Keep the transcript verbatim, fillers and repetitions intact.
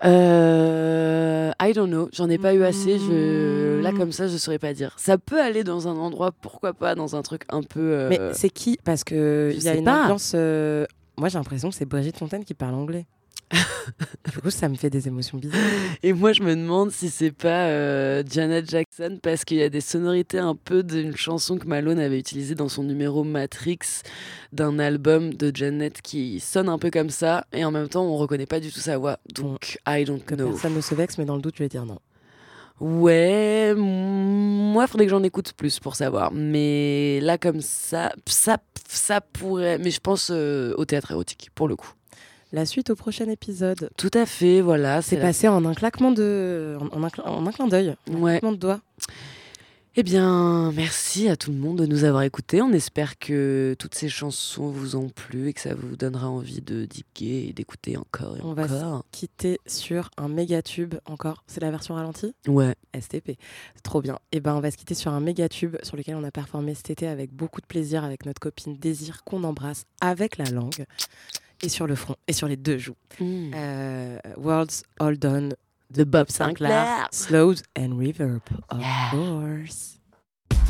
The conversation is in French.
Euh, I don't know, j'en ai pas eu assez. Je... Là, comme ça, je saurais pas dire. Ça peut aller dans un endroit, pourquoi pas, dans un truc un peu. Euh... Mais c'est qui? Parce qu'il y a une pas. ambiance. Euh... Moi, j'ai l'impression que c'est Brigitte Fontaine qui parle anglais. Du coup, ça me fait des émotions bizarres. Et moi, je me demande si c'est pas euh, Janet Jackson, parce qu'il y a des sonorités un peu d'une chanson que Malone avait utilisée dans son numéro Matrix, d'un album de Janet qui sonne un peu comme ça, et en même temps, on reconnaît pas du tout sa voix. Donc, bon, I don't que know. Personne ne se vexe, mais dans le doute, je vais dire non. Ouais, moi, il faudrait que j'en écoute plus pour savoir. Mais là, comme ça, ça, ça pourrait. Mais je pense euh, au théâtre érotique, pour le coup. La suite au prochain épisode. Tout à fait, voilà. C'est, c'est passé la... en un claquement de... En un, cl... en un clin d'œil. En ouais. un claquement de doigts. Eh bien, merci à tout le monde de nous avoir écoutés. On espère que toutes ces chansons vous ont plu et que ça vous donnera envie de diguer et d'écouter encore et On encore. On va se quitter sur un méga tube encore. C'est la version ralentie ? Ouais. S T P. C'est trop bien. Et ben, on va se quitter sur un méga tube sur lequel on a performé cet été avec beaucoup de plaisir avec notre copine Désir qu'on embrasse avec la langue et sur le front et sur les deux joues. Mm. Euh, World's Hold On de Bob Sinclair. Slows and Reverb, of yeah. course.